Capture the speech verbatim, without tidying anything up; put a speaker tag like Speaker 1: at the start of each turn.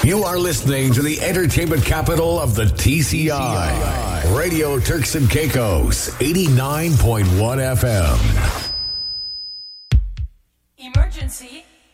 Speaker 1: You are listening to the entertainment capital of the T C I. Radio Turks and Caicos, eighty-nine point one F M.